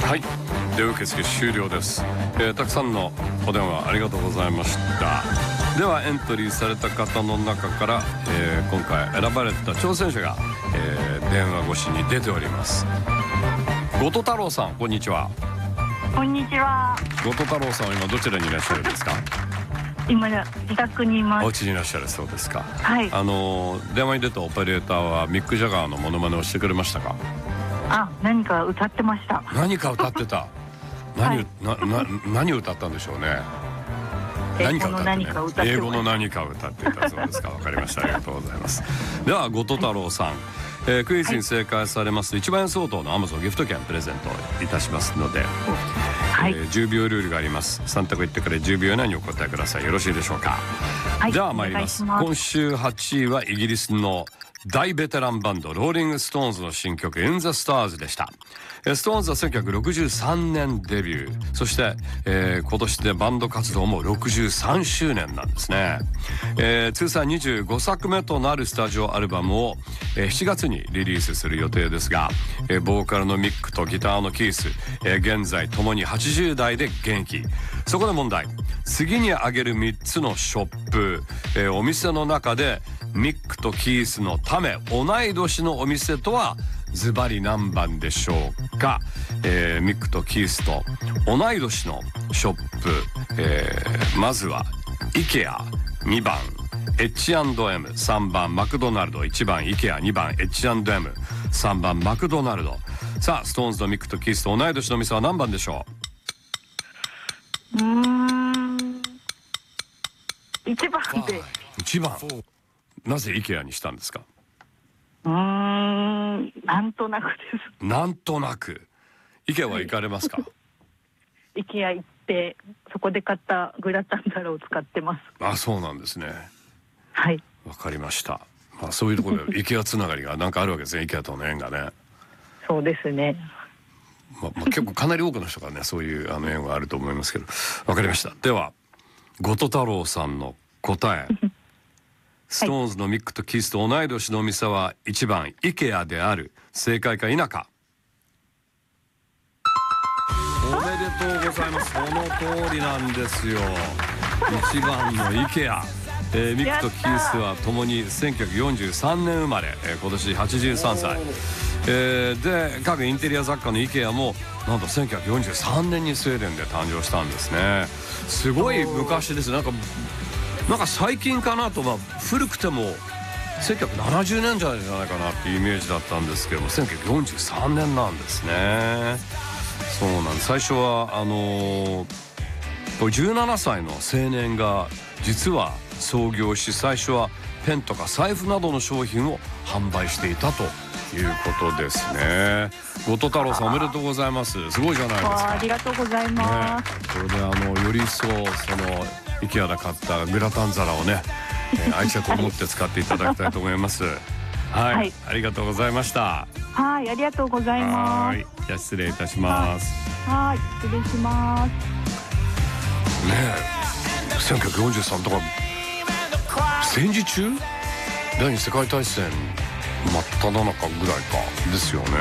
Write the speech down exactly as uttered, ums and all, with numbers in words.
はい、で受付終了です、えー、たくさんのお電話ありがとうございました。ではエントリーされた方の中から、えー、今回選ばれた挑戦者が、えー、電話越しに出ております。後藤太郎さん、こんにちは。 こんにちは。 後藤太郎さんは今どちらにいらっしゃるんですか？ 今自宅にいます。 お家にいらっしゃるそうですか。 はい。 あの電話に出たオペレーターはミック・ジャガーのモノマネをしてくれましたか？ あ、何か歌ってました。 何か歌ってた。何、 はい、 なな何を歌ったんでしょうね。 何か歌ってね。 英語の何かを歌っていたそうですか。わかりました。ありがとうございます。では後藤太郎さん、はい、えー、クイズに正解されますといちまんえん相当の Amazon ギフト券プレゼントいたしますので、はい、えー、じゅうびょうルールがあります。さん択言ってからじゅうびょう以内にお答えください。よろしいでしょうか？はい、では参ります。今週はちいはイギリスの大ベテランバンドローリングストーンズの新曲 In the Stars でした。ストーンズはせんきゅうひゃくろくじゅうさんねんデビュー、そして、えー、今年でバンド活動もろくじゅうさんしゅうねんなんですね。えー、通算にじゅうごさくめとなるスタジオアルバムを、えー、しちがつにリリースする予定ですが、えー、ボーカルのミックとギターのキース、えー、現在ともにはちじゅうだいで現役。そこで問題。次に挙げるみっつのショップ、えー、お店の中でミックとキースのため同い年のお店とはズバリ何番でしょうか？えー、ミックとキースと同い年のショップ、えー、まずは IKEA、 にばん エイチアンドエム、 さんばんマクドナルド、いちばん IKEA、 にばん エイチアンドエム、 さんばんマクドナルド。さあストーンズのミックとキースと同い年の店は何番でしょう？うーん、いちばんで。 いちばん。なぜ IKEA にしたんですか？ うーん、なんとなくです。 なんとなく。IKEA は行かれますか？ IKEA 行ってそこで買ったグラタン皿を使ってます。 あ、そうなんですね。 はい。 わかりました。まあそういうところで IKEA つながりがなんかあるわけですね。IKEA との縁がね。 そうですね。 まあ、まあ、結構かなり多くの人がねそういうあの縁はあると思いますけど。わかりました。では後藤太郎さんの答え。ストーンズのミックとキースと同い年のお店はいちばん IKEA である。正解か否か？おめでとうございます。その通りなんですよ。いちばんの IKEA、えー、ミックとキースはともにせんきゅうひゃくよんじゅうさんねん生まれ、えー、今年はちじゅうさんさい、えー、で各インテリア雑貨の IKEA もなんとせんきゅうひゃくよんじゅうさんねんにスウェーデンで誕生したんですね。すごい昔です。なんかなんか最近かなと、まあ、古くてもせんきゅうひゃくななじゅうねんじゃないかなっていうイメージだったんですけどもせんきゅうひゃくよんじゅうさんねんなんですね。そうなんです。最初はあのー、じゅうななさいの青年が実は創業し最初はペンとか財布などの商品を販売していたということですね。後藤太郎さんおめでとうございます。すごいじゃないですか。 ありがとうございます、 ね、これであのより一層そのIKEAで買ったグラタン皿をね、えー、愛着を持って使っていただきたいと思います。はい、はい、ありがとうございました。 はい、ありがとうございます。 はい、じゃあ失礼いたします。 はい、失礼します。 ねえ、せんきゅうひゃくよんじゅうさんとか戦時中？第二次世界大戦真っ只中ぐらいかですよね。